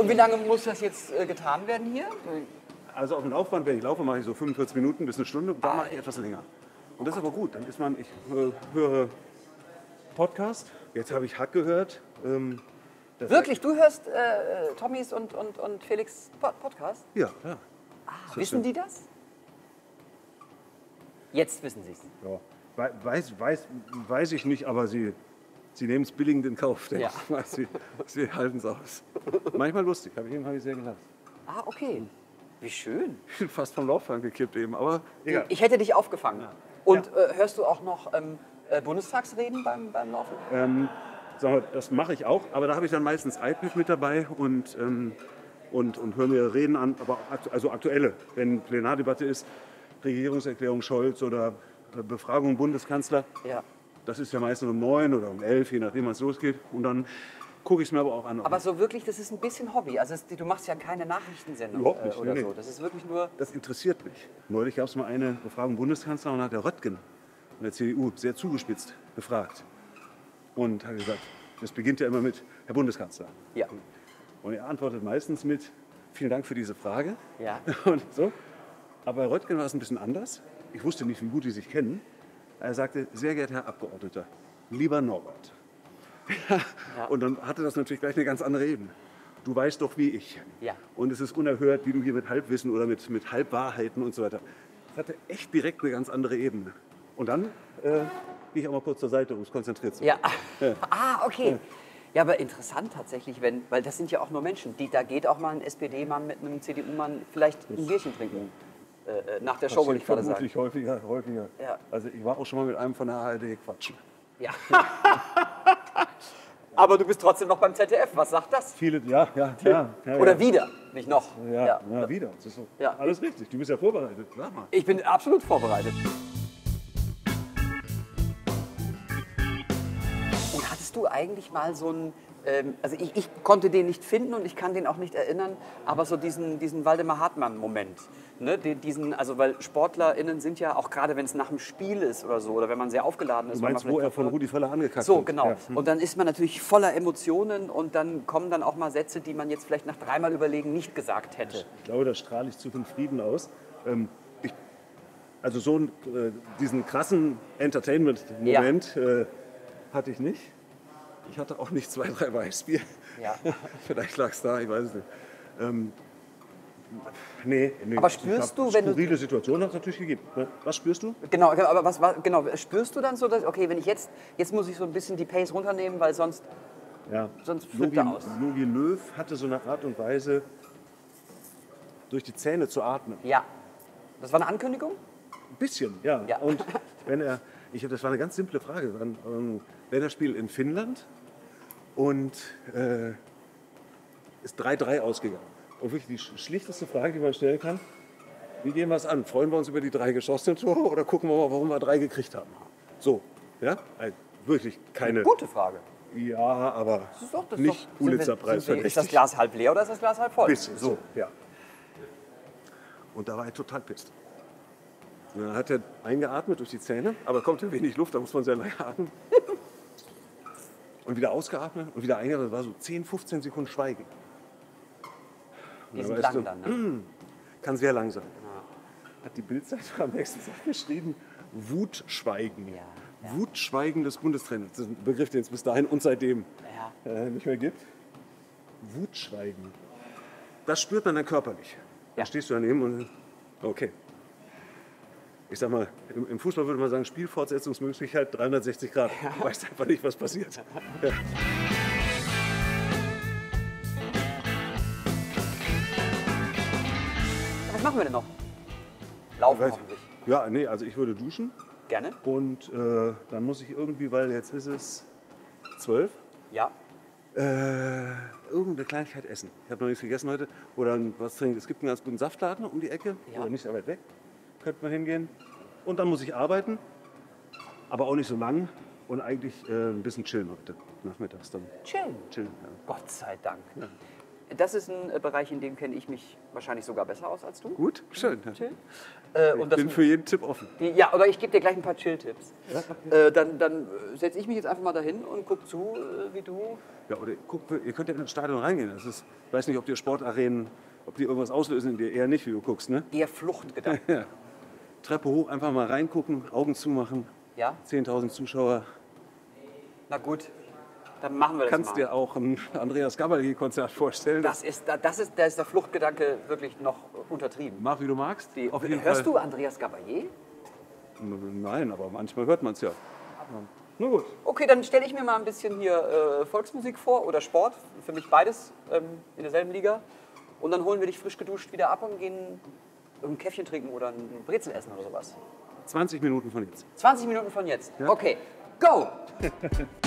Und wie lange muss das jetzt getan werden hier? Also auf dem Laufband, wenn ich laufe, mache ich so 45 Minuten bis eine Stunde. Da mache ich etwas länger. Und das ist aber gut. Dann ist man, ich höre Podcast. Jetzt habe ich Hack gehört. Wirklich? Du hörst Tommys und Felix Podcast? Ja, ja. Wissen die das? Jetzt wissen sie es. Ja. Weiß ich nicht, aber sie nehmen es billigend in Kauf, denke ich. Sie halten es aus. Manchmal lustig, habe ich sehr gelacht. Ah, okay. Wie schön. Ich bin fast vom Laufband gekippt eben, aber egal. Ich hätte dich aufgefangen. Und hörst du auch noch Bundestagsreden beim Laufen? Sag mal, das mache ich auch, aber da habe ich dann meistens iPad mit dabei und höre mir Reden an, aber also aktuelle, wenn Plenardebatte ist, Regierungserklärung Scholz oder Befragung Bundeskanzler. Ja. Das ist ja meistens um 9 oder um 11, je nachdem, wann es losgeht. Und dann gucke ich es mir aber auch an. Aber so wirklich, das ist ein bisschen Hobby. Also du machst ja keine Nachrichtensendung Überhaupt nicht, oder nee. so. Das ist wirklich nur... Das interessiert mich. Neulich gab es mal eine Befragung Bundeskanzler und hat der Röttgen von der CDU sehr zugespitzt befragt. Und hat gesagt, das beginnt ja immer mit Herr Bundeskanzler. Ja. Und er antwortet meistens mit vielen Dank für diese Frage. Ja. Und so. Aber bei Röttgen war es ein bisschen anders. Ich wusste nicht, wie gut die sich kennen. Er sagte, sehr geehrter Herr Abgeordneter, lieber Norbert. Ja. Und dann hatte das natürlich gleich eine ganz andere Ebene. Du weißt doch wie ich. Ja. Und es ist unerhört, wie du hier mit Halbwissen oder mit Halbwahrheiten und so weiter. Das hatte echt direkt eine ganz andere Ebene. Und dann gehe ich auch mal kurz zur Seite, um es konzentriert zu Ja. Ah, okay. Ja, aber interessant tatsächlich, weil das sind ja auch nur Menschen. Da geht auch mal ein SPD-Mann mit einem CDU-Mann vielleicht ein Bierchen trinken. Nach der Show, würde ich gerade sagen. Vermutlich häufiger. Ja. Also ich war auch schon mal mit einem von der ARD quatschen. Ja. Aber du bist trotzdem noch beim ZDF. Was sagt das? Viele, ja. Oder wieder, nicht noch. Ja, wieder. Das ist so Ja. alles richtig. Du bist ja vorbereitet. Sag mal. Ich bin absolut vorbereitet. Und hattest du eigentlich mal so einen, also ich konnte den nicht finden und ich kann den auch nicht erinnern, aber so diesen Waldemar Hartmann-Moment. Ne? Also weil SportlerInnen sind ja, auch gerade wenn es nach dem Spiel ist oder so, oder wenn man sehr aufgeladen ist. Du meinst, wo er von Rudi Völler angekackt So, wird? genau. Ja. Und dann ist man natürlich voller Emotionen und dann kommen dann auch mal Sätze, die man jetzt vielleicht nach dreimal Überlegen nicht gesagt hätte. Ich glaube, da strahle ich zu viel Frieden aus. Also diesen krassen Entertainment-Moment hatte ich nicht. Ich hatte auch nicht 2, 3 Weißbier. Ja. Vielleicht lag es da, ich weiß es nicht. Nee. Aber spürst du, wenn du... Skurrile Situationen hat es natürlich gegeben. Was spürst du? Genau, aber genau, spürst du dann so, dass, okay, wenn ich jetzt muss ich so ein bisschen die Pace runternehmen, weil sonst flippt er aus. Jogi Löw hatte so eine Art und Weise, durch die Zähne zu atmen. Ja. Das war eine Ankündigung? Ein bisschen, ja. Ja. Und das war eine ganz simple Frage. Wenn er spielt in Finnland und ist 3-3 ausgegangen. Und wirklich die schlichteste Frage, die man stellen kann, wie gehen wir es an? Freuen wir uns über die 3 geschossenen Tore oder gucken wir mal, warum wir 3 gekriegt haben? So, ja? Also wirklich keine... Gute Frage. Ja, aber Das ist doch, nicht Pulitzer-Preis verdächtig. Ist das Glas halb leer oder ist das Glas halb voll? Bisschen, so, ja. Und da war er total pisst. Und dann hat er eingeatmet durch die Zähne, aber kommt ja wenig Luft, da muss man sehr lange atmen. Und wieder ausgeatmet und wieder eingeatmet, das war so 10, 15 Sekunden Schweigen. Die sind lang dann, ne? Kann sehr lang sein. Hat die Bildzeitung am nächsten Tag geschrieben, Wutschweigen. Ja. Wutschweigen des Bundestrainers. Das ist ein Begriff, den es bis dahin und seitdem nicht mehr gibt. Wutschweigen. Das spürt man dann körperlich. Da stehst du daneben und okay. Ich sag mal, im Fußball würde man sagen, Spielfortsetzungsmöglichkeit 360 Grad. Du weißt einfach nicht, was passiert. Ja. Was machen wir denn noch? Laufen hoffentlich. Ja, nee, also ich würde duschen. Gerne. Und dann muss ich irgendwie, weil jetzt ist es 12, Ja. irgendeine Kleinigkeit essen. Ich habe noch nichts gegessen heute. Oder was trinken. Es gibt einen ganz guten Saftladen um die Ecke. Ja. Oder nicht so weit weg. Könnte man hingehen. Und dann muss ich arbeiten. Aber auch nicht so lang. Und eigentlich ein bisschen chillen heute nachmittags dann. Chillen. Chillen, ja. Gott sei Dank. Ja. Das ist ein Bereich, in dem kenne ich mich wahrscheinlich sogar besser aus als du. Gut, schön. Chill. Ich bin für jeden Tipp offen. Ja, oder ich gebe dir gleich ein paar Chill-Tipps. Dann setze ich mich jetzt einfach mal dahin und gucke zu, wie du... Ja, oder ihr könnt ja in das Stadion reingehen. Ich weiß nicht, ob die Sportarenen, ob die irgendwas auslösen in dir. Eher nicht, wie du guckst, ne? Eher Fluchtgedanken. Ja. Treppe hoch, einfach mal reingucken, Augen zumachen. Ja? 10.000 Zuschauer. Na gut, dann machen wir das Kannst mal. dir auch ein Andreas Gabalier-Konzert vorstellen. Da ist der Fluchtgedanke wirklich noch untertrieben. Mach, wie du magst. Auf jeden Hörst Fall. du Andreas Gabalier? Nein, aber manchmal hört man es ja. Na gut. Okay, dann stelle ich mir mal ein bisschen hier Volksmusik vor oder Sport. Für mich beides in derselben Liga. Und dann holen wir dich frisch geduscht wieder ab und gehen ein Käffchen trinken oder ein Brezel essen oder sowas. 20 Minuten von jetzt. 20 Minuten von jetzt. Ja. Okay, go!